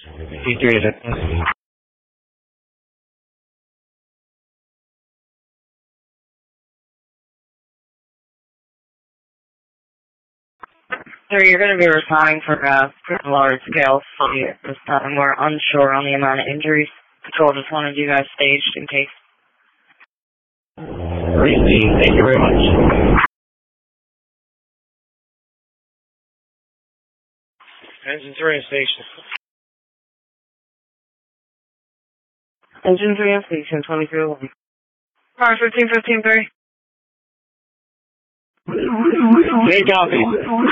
P3 is Sir, you're going to be responding for a pretty large scale study at this time. We're unsure on the amount of injuries. Patrol just wanted you guys staged in case. Really? Thank you very much. Engine 3 in station. Engine 3 on station, 2301. Car 1515-3. They copy.